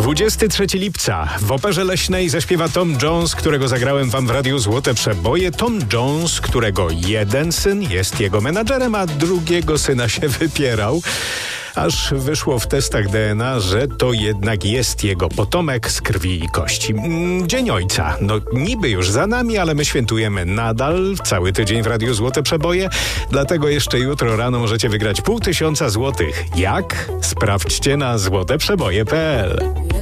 23 lipca w Operze Leśnej zaśpiewa Tom Jones, którego zagrałem wam w Radiu Złote Przeboje. Tom Jones, którego jeden syn jest jego menadżerem, a drugiego syna się wypierał. Aż wyszło w testach DNA, że to jednak jest jego potomek z krwi i kości. Dzień Ojca. No niby już za nami, ale my świętujemy nadal cały tydzień w Radiu Złote Przeboje. Dlatego jeszcze jutro rano możecie wygrać 500 złotych. Jak? Sprawdźcie na złoteprzeboje.pl.